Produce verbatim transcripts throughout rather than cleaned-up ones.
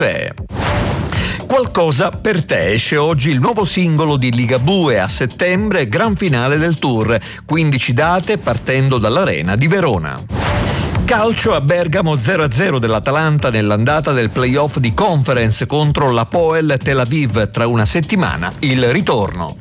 europee. Qualcosa per te. Esce oggi il nuovo singolo di Ligabue. A settembre, gran finale del tour. quindici date partendo dall'Arena di Verona. Calcio a Bergamo, zero a zero dell'Atalanta nell'andata del playoff di Conference contro l'Hapoel Tel Aviv. Tra una settimana il ritorno.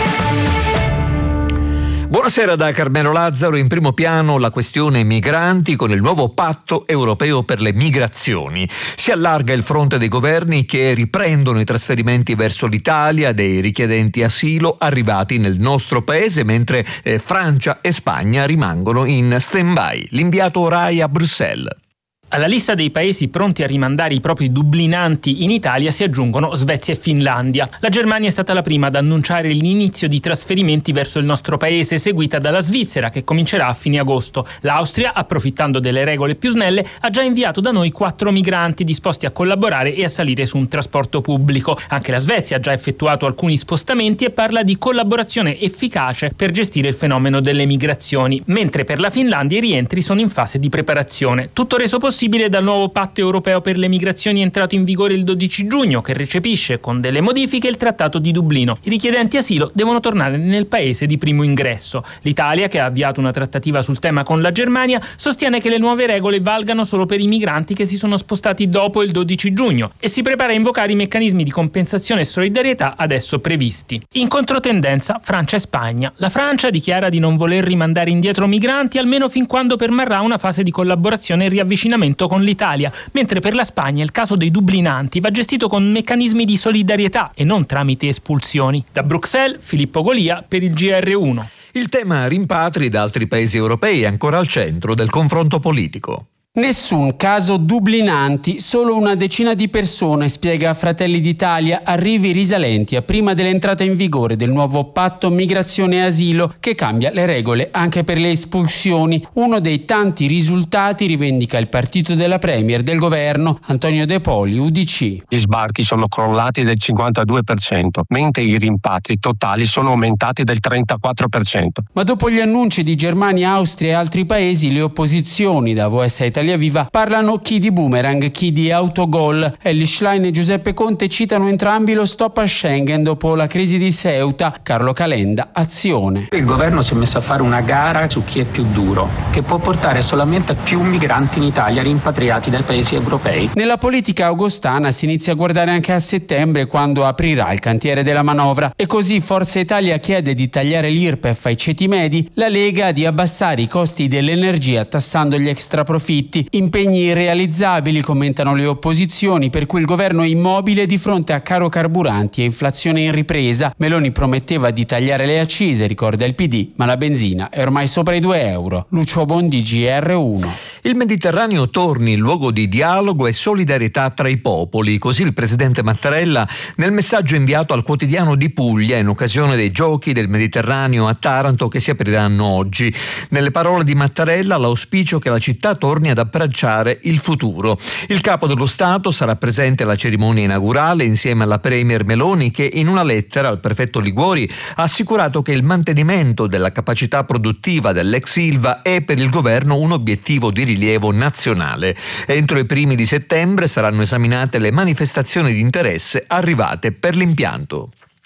Buonasera da Carmelo Lazzaro. In primo piano la questione migranti con il nuovo patto europeo per le migrazioni. Si allarga il fronte dei governi che riprendono i trasferimenti verso l'Italia dei richiedenti asilo arrivati nel nostro paese, mentre eh, Francia e Spagna rimangono in stand-by. L'inviato Rai a Bruxelles. Alla lista dei paesi pronti a rimandare i propri dublinanti in Italia si aggiungono Svezia e Finlandia. La Germania è stata la prima ad annunciare l'inizio di trasferimenti verso il nostro paese, seguita dalla Svizzera che comincerà a fine agosto. L'Austria, approfittando delle regole più snelle, ha già inviato da noi quattro migranti disposti a collaborare e a salire su un trasporto pubblico. Anche la Svezia ha già effettuato alcuni spostamenti e parla di collaborazione efficace per gestire il fenomeno delle migrazioni, mentre per la Finlandia i rientri sono in fase di preparazione. Tutto reso possibile dal nuovo patto europeo per le migrazioni entrato in vigore il dodici giugno, che recepisce con delle modifiche il Trattato di Dublino. I richiedenti asilo devono tornare nel paese di primo ingresso. L'Italia, che ha avviato una trattativa sul tema con la Germania, sostiene che le nuove regole valgano solo per i migranti che si sono spostati dopo il dodici giugno e si prepara a invocare i meccanismi di compensazione e solidarietà adesso previsti. In controtendenza, Francia e Spagna. La Francia dichiara di non voler rimandare indietro migranti almeno fin quando permarrà una fase di collaborazione e riavvicinamento con l'Italia, mentre per la Spagna il caso dei dublinanti va gestito con meccanismi di solidarietà e non tramite espulsioni. Da Bruxelles, Filippo Golia per il G R uno. Il tema rimpatri da altri paesi europei è ancora al centro del confronto politico. Nessun caso dublinanti, solo una decina di persone, spiega Fratelli d'Italia, arrivi risalenti a prima dell'entrata in vigore del nuovo patto migrazione e asilo che cambia le regole anche per le espulsioni. Uno dei tanti risultati rivendica il partito della premier del governo, Antonio De Poli, U D C. Gli sbarchi sono crollati del cinquantadue per cento, mentre i rimpatri totali sono aumentati del trentaquattro per cento. Ma dopo gli annunci di Germania, Austria e altri paesi, le opposizioni da V S Italia Viva parlano chi di boomerang, chi di autogol. Elly Schlein e Giuseppe Conte citano entrambi lo stop a Schengen dopo la crisi di Ceuta. Carlo Calenda, Azione. Il governo si è messo a fare una gara su chi è più duro, che può portare solamente più migranti in Italia rimpatriati dai paesi europei. Nella politica augustana si inizia a guardare anche a settembre, quando aprirà il cantiere della manovra, e così Forza Italia chiede di tagliare l'I R P E F ai ceti medi, la Lega di abbassare i costi dell'energia tassando gli extraprofitti. Impegni irrealizzabili, commentano le opposizioni, per cui il governo è immobile di fronte a caro carburanti e inflazione in ripresa. Meloni prometteva di tagliare le accise, ricorda il P D, ma la benzina è ormai sopra i due euro. Lucio Bondi, G R uno. Il Mediterraneo torni luogo di dialogo e solidarietà tra i popoli, così il presidente Mattarella nel messaggio inviato al quotidiano di Puglia in occasione dei Giochi del Mediterraneo a Taranto che si apriranno oggi. Nelle parole di Mattarella l'auspicio che la città torni ad abbracciare il futuro. Il capo dello Stato sarà presente alla cerimonia inaugurale insieme alla premier Meloni, che in una lettera al prefetto Liguori ha assicurato che il mantenimento della capacità produttiva dell'ex Ilva è per il governo un obiettivo di rilievo nazionale. Entro i primi di settembre saranno esaminate le manifestazioni di interesse arrivate per l'impianto.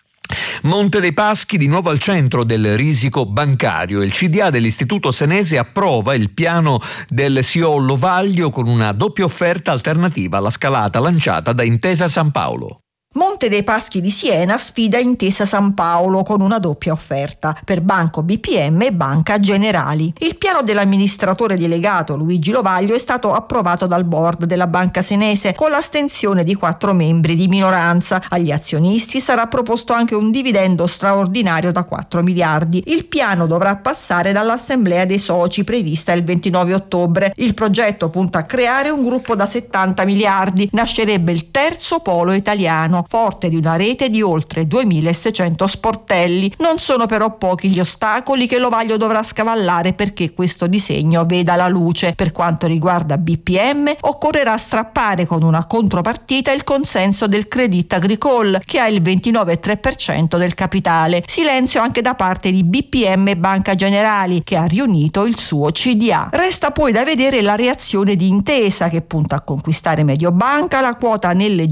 Monte dei Paschi di nuovo al centro del risico bancario. Il C D A dell'Istituto Senese approva il piano del C E O Lovaglio con una doppia offerta alternativa alla scalata lanciata da Intesa San Paolo. Monte dei Paschi di Siena sfida Intesa San Paolo con una doppia offerta per Banco B P M e Banca Generali. Il piano dell'amministratore delegato Luigi Lovaglio è stato approvato dal board della Banca Senese con l'astensione di quattro membri di minoranza. Agli azionisti sarà proposto anche un dividendo straordinario da quattro miliardi. Il piano dovrà passare dall'assemblea dei soci prevista il ventinove ottobre. Il progetto punta a creare un gruppo da settanta miliardi. Nascerebbe il terzo polo italiano, forte di una rete di oltre duemilaseicento sportelli. Non sono però pochi gli ostacoli che Lovaglio dovrà scavallare perché questo disegno veda la luce. Per quanto riguarda B P M, occorrerà strappare con una contropartita il consenso del Crédit Agricole, che ha il ventinove virgola tre per cento del capitale. Silenzio anche da parte di B P M e Banca Generali, che ha riunito il suo C D A. Resta poi da vedere la reazione di Intesa, che punta a conquistare Mediobanca, la quota nelle